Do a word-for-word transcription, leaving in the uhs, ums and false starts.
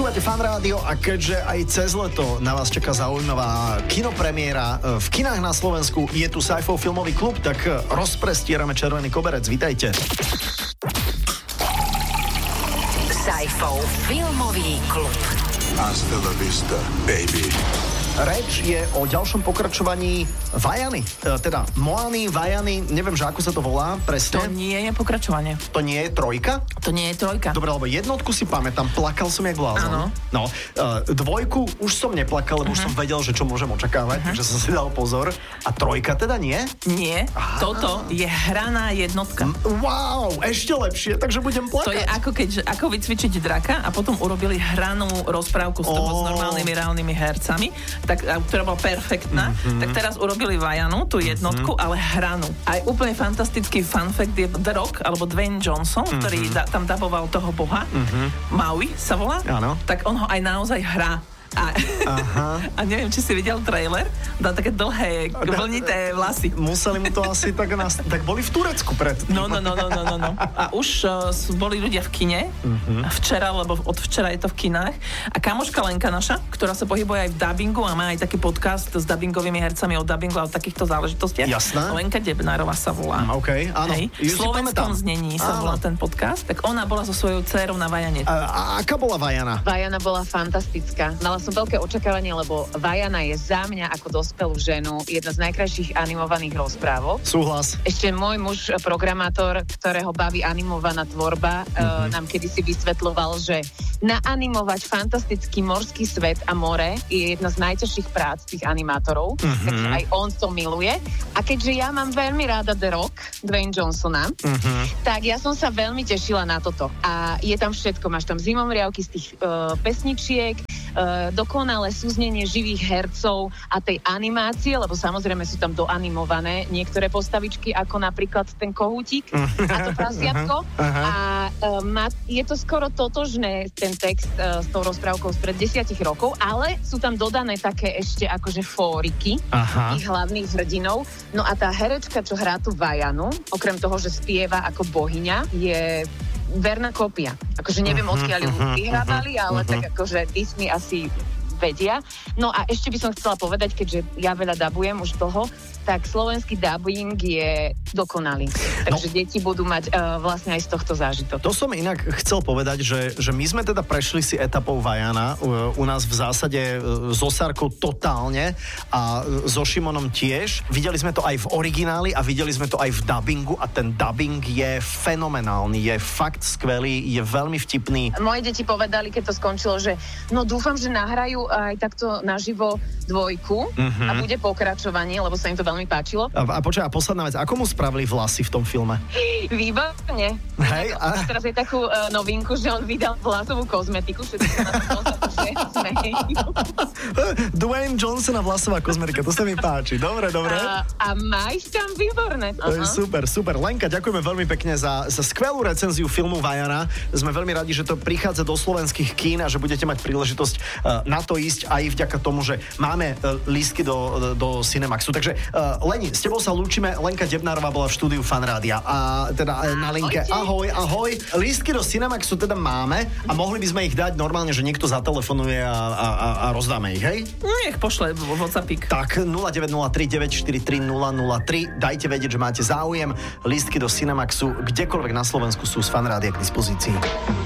Počúvate Fan Rádio a keďže aj cez leto na vás čaká zaujímavá kinopremiéra v kinách na Slovensku, je tu Sci-Fi filmový klub, tak rozprestierame červený koberec. Vítajte. Sci-Fi filmový klub. Hasta la vista, baby. Reč je o ďalšom pokračovaní Vajany, teda Moany, Vajany, neviem, že ako sa to volá presne. To nie je pokračovanie. To nie je trojka? To nie je trojka. Dobre, lebo jednotku si pamätám, plakal som jak blázon. Áno. No, uh, dvojku už som neplakal, lebo uh-huh. už som vedel, že čo môžem očakávať, uh-huh. takže som si dal pozor. A trojka teda nie? Nie, Aha. toto je hraná jednotka. Wow, ešte lepšie, takže budem plakať. To je ako keď, ako vycvičiť draka a potom urobili hranú rozprávku z toho oh. s normálnymi reálnymi hercami, tak, ktorá bola perfektná. Mm-hmm. Tak teraz urobili Vajanu, tú jednotku, mm-hmm. ale hranú. Aj úplne fantastický fun fact je The Rock, alebo Dwayne Johnson, mm-hmm. ktorý da, tam daboval toho boha. Mm-hmm. Maui sa volá. Áno. Tak on ho aj naozaj hrá. A, a neviem, či si videl trailer, dá také dlhé, vlnité vlasy. Museli mu to asi tak nás... Tak boli v Turecku pred tým. No, no, no, no, no, no, no. A už uh, boli ľudia v kine, uh-huh. včera, lebo od včera je to v kinách. A kamoška Lenka naša, ktorá sa pohybuje aj v dabingu a má aj taký podcast s dabingovými hercami o dabingu a o takýchto záležitostiach. Jasná. Lenka Debnárová sa volá. OK, áno. Hej. V slovenskom znení sa volá ten podcast. Tak ona bola so svojou dcérou na Vajane. A, a aká bola Vajana? Vajana bola fantastická. Mala som veľké očakávanie, lebo Vajana je za mňa ako dospelú ženu jedna z najkrajších animovaných rozprávok. Súhlas. Ešte môj muž, programátor, ktorého baví animovaná tvorba, mm-hmm. nám kedysi vysvetľoval, že naanimovať fantastický morský svet a more je jedna z najťažších prác tých animátorov, mm-hmm. takže aj on to miluje. A keďže ja mám veľmi ráda The Rock, Dwayne Johnsona, mm-hmm. tak ja som sa veľmi tešila na toto. A je tam všetko. Máš tam zimomriavky z tých uh, pesničiek, uh, dokonalé súznenie živých hercov a tej animácie, lebo samozrejme sú tam doanimované niektoré postavičky, ako napríklad ten kohútik a to prasiatko. Uh-huh. A uh, má, je to skoro totožné, ten text uh, s tou rozprávkou spred desiatich rokov, ale sú tam dodané také ešte akože fóriky uh-huh. tých hlavných hrdinov. No a tá herečka, čo hrá tú Vajanu, okrem toho, že spieva ako bohyňa, je verná kopia. Akože neviem, odkiaľ ju vyhrábali, ale uh-huh. tak akože Disney asi vedia. No a ešte by som chcela povedať, keďže ja veľa dabujem už dlho, tak slovenský dubbing je dokonalý. Takže no, deti budú mať uh, vlastne aj z tohto zážitok. To som inak chcel povedať, že, že my sme teda prešli si etapou Vajana, u, u nás v zásade uh, so Sarkou totálne a uh, so Šimonom tiež. Videli sme to aj v origináli a videli sme to aj v dubbingu a ten dubbing je fenomenálny, je fakt skvelý, je veľmi vtipný. Moje deti povedali, keď to skončilo, že no dúfam, že nahrajú aj takto naživo dvojku mm-hmm. a bude pokračovanie, lebo sa im to veľmi páčilo. A, a počkaj, a posledná vec, ako mu spravili vlasy v tom filme? Výborne. Hej, a... Teraz je takú uh, novinku, že on vydal vlasovú kozmetiku, všetci sa na to Dwayne Johnson a vlasová kozmetika, to sa mi páči. Dobre, dobre. A, a máš tam výborné. Uh-huh. Super, super. Lenka, ďakujeme veľmi pekne za, za skvelú recenziu filmu Vajana. Sme veľmi radi, že to prichádza do slovenských kín a že budete mať príležitosť uh, na to ísť aj vďaka tomu, že máme uh, lístky do, do Cinemaxu. Takže uh, Leni, s tebou sa lúčime. Lenka Debnárová bola v štúdiu Fan Rádia. A teda uh, na linke ahoj, ahoj. Lístky do Cinemaxu teda máme a mohli by sme ich dať normálne, že niekto zatelefonuje a, a, a, a rozdáme ich, hej? Nech pošle WhatsAppík. Tak nula deväť nula tri deväť štyri tri nula nula tri. Dajte vedieť, že máte záujem. Lístky do Cinemaxu kdekoľvek na Slovensku sú z Fan Rádia k dispozícii.